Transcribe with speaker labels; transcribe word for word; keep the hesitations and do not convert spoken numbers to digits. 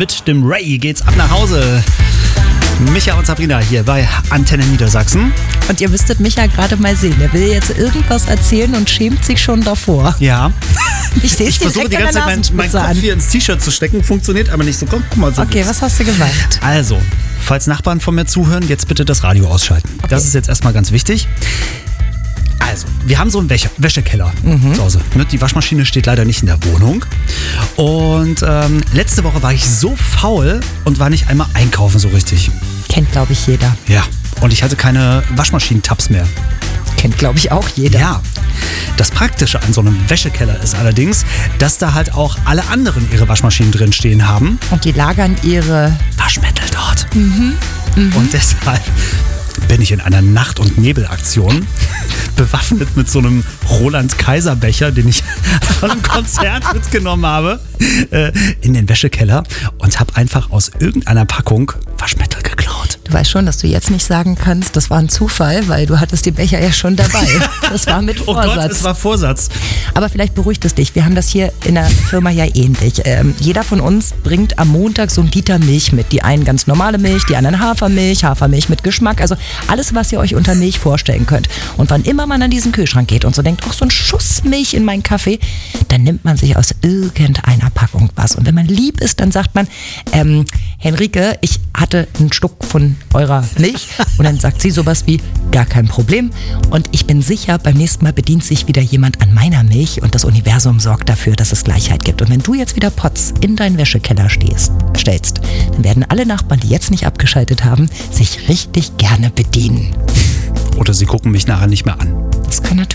Speaker 1: mit dem Ray geht's ab nach Hause. Micha und Sabrina hier bei Antenne Niedersachsen.
Speaker 2: Und ihr müsstet Micha gerade mal sehen. Er will jetzt irgendwas erzählen und schämt sich schon davor.
Speaker 1: Ja.
Speaker 2: Ich sehe es
Speaker 1: Ich versuche die ganze Zeit meinen mein Kopf
Speaker 2: an.
Speaker 1: hier ins T-Shirt zu stecken, funktioniert aber nicht so. Komm, guck mal so.
Speaker 2: Okay, was hast du gemacht?
Speaker 1: Also, falls Nachbarn von mir zuhören, jetzt bitte das Radio ausschalten.
Speaker 2: Okay.
Speaker 1: Das ist jetzt erstmal ganz wichtig. Also, wir haben so einen Wäsche- Wäschekeller
Speaker 2: Mhm.
Speaker 1: zu Hause. Ne, die Waschmaschine steht leider nicht in der Wohnung. Und ähm, letzte Woche war ich so faul und war nicht einmal einkaufen so richtig.
Speaker 2: Kennt, glaube ich, jeder.
Speaker 1: Ja, und ich hatte keine Waschmaschinentabs mehr.
Speaker 2: Kennt, glaube ich, auch jeder.
Speaker 1: Ja, das Praktische an so einem Wäschekeller ist allerdings, dass da halt auch alle anderen ihre Waschmaschinen drin stehen haben.
Speaker 2: Und die lagern ihre...
Speaker 1: Waschmittel dort. Mhm. Mhm. Und deshalb bin ich in einer Nacht- und Nebelaktion bewaffnet mit so einem Roland-Kaiser-Becher, den ich von einem Konzert mitgenommen habe, äh, in den Wäschekeller und habe einfach aus irgendeiner Packung Waschmittel geklaut.
Speaker 2: Du weißt schon, dass du jetzt nicht sagen kannst, das war ein Zufall, weil du hattest die Becher ja schon dabei. Das war mit
Speaker 1: Oh
Speaker 2: Vorsatz.
Speaker 1: Gott, es war Vorsatz.
Speaker 2: Aber vielleicht beruhigt es dich. Wir haben das hier in der Firma ja ähnlich. Ähm, jeder von uns bringt am Montag so einen Liter Milch mit. Die einen ganz normale Milch, die anderen Hafermilch, Hafermilch mit Geschmack. Also alles, was ihr euch unter Milch vorstellen könnt. Und wann immer man an diesen Kühlschrank geht und so denkt, ach, so ein Schuss Milch in meinen Kaffee, dann nimmt man sich aus irgendeiner Packung was. Und wenn man lieb ist, dann sagt man, ähm, Henrike, ich hatte einen Schluck von eurer Milch. Und dann sagt sie sowas wie, gar kein Problem. Und ich bin sicher, beim nächsten Mal bedient sich wieder jemand an meiner Milch und das Universum sorgt dafür, dass es Gleichheit gibt. Und wenn du jetzt wieder Potz in deinen Wäschekeller stehst, stellst, dann werden alle Nachbarn, die jetzt nicht abgeschaltet haben, sich richtig gerne bedienen.
Speaker 1: Oder sie gucken mich nachher nicht mehr an.
Speaker 2: Das kann natürlich